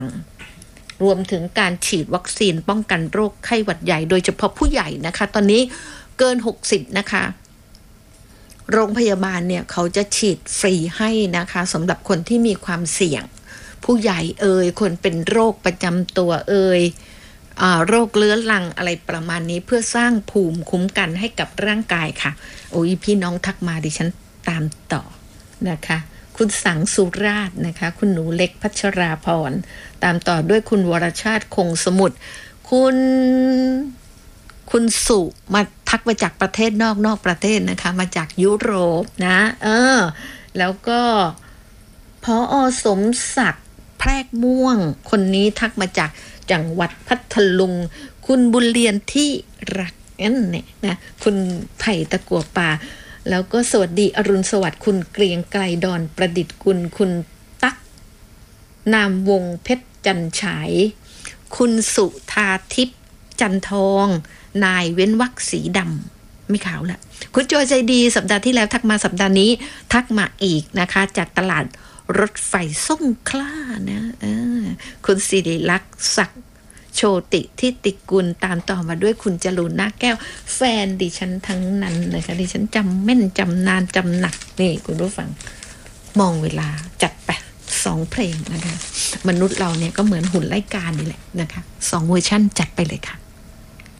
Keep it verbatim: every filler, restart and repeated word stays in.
รวมถึงการฉีดวัคซีนป้องกันโรคไข้หวัดใหญ่โดยเฉพาะผู้ใหญ่นะคะตอนนี้เกินหกสิบนะคะโรงพยาบาลเนี่ยเขาจะฉีดฟรีให้นะคะสำหรับคนที่มีความเสี่ยงผู้ใหญ่เอ่ยคนเป็นโรคประจำตัวเอ่ยโรคเรื้อรังอะไรประมาณนี้เพื่อสร้างภูมิคุ้มกันให้กับร่างกายค่ะโอ้ยพี่น้องทักมาดิฉันตามต่อนะคะคุณสังสุราษฎร์นะคะคุณหนูเล็กพัชราพรตามต่อด้วยคุณวรชาติคงสมุทรคุณคุณสุมาทักมาจากประเทศนอกนอกประเทศนะคะมาจากยุโรปนะเออแล้วก็ผอ.สมศักดิ์แพรกม่วงคนนี้ทักมาจากจังหวัดพัทลุงคุณบุญเรียนที่รักนั่นเนี่ยนะคุณไผ่ตะกัวป่าแล้วก็สวัสดีอรุณสวัสดิ์คุณเกรียงไกรดอนประดิษฐ์กุลคุณตั๊กนามวงเพชรจันฉายคุณสุธาทิพย์จันทองนายเว้นวรรคสีดำไม่ขาวละคุณโจใจดีสัปดาห์ที่แล้วทักมาสัปดาห์นี้ทักมาอีกนะคะจากตลาดรถไฟส่งคล้านะเออคุณสิริลักษณ์ศักดิ์โชติทิติกุลตามต่อมาด้วยคุณจรูนนาแก้วแฟนดิฉันทั้งนั้นนะคะดิฉันจำแม่นจำนานจำหนักนี่คุณผู้ฟังมองเวลาจัดไปสองเพลงนะคะมนุษย์เราเนี่ยก็เหมือนหุ่นไล่กานี่แหละนะคะสองเวอร์ชั่นจัดไปเลยค่ะ